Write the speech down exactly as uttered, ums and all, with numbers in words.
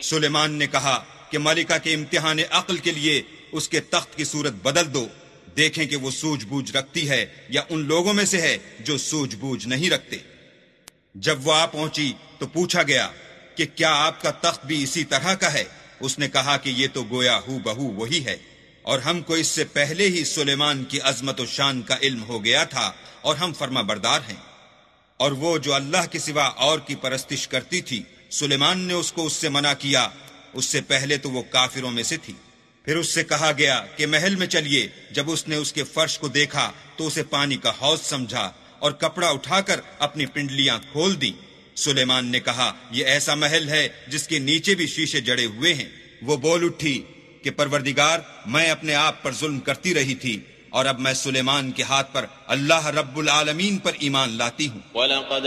सुलेमान ने कहा कि मलिका के इम्तिहान अक्ल के लिए उसके तख्त की सूरत बदल दो, देखें कि वो सूझबूझ रखती है या उन लोगों में से है जो सूझबूझ नहीं रखते। जब वो आ पहुंची तो पूछा गया कि क्या आपका तख्त भी इसी तरह का है? उसने कहा कि ये तो गोया हू बहू वही है, और हमको इससे पहले ही सुलेमान की अजमत और शान का इल्म हो गया था और हम फर्मा बरदार हैं। और वो जो अल्लाह के सिवा और की परस्तिश करती थी, सुलेमान ने उसको उससे मना किया। उससे पहले तो वो काफिरों में से थी। फिर उससे कहा गया कि महल में चलिए। जब उसने उसके फर्श को देखा तो उसे पानी का हौज समझा और कपड़ा उठाकर अपनी पिंडलियां खोल दी। सुलेमान ने कहा, यह ऐसा महल है जिसके नीचे भी शीशे जड़े हुए हैं। वो बोल उठी कि परवरदिगार, मैं अपने आप पर जुल्म करती रही थी और अब मैं सुलेमान के हाथ पर अल्लाह रब्बुल आलमीन पर ईमान लाती हूँ।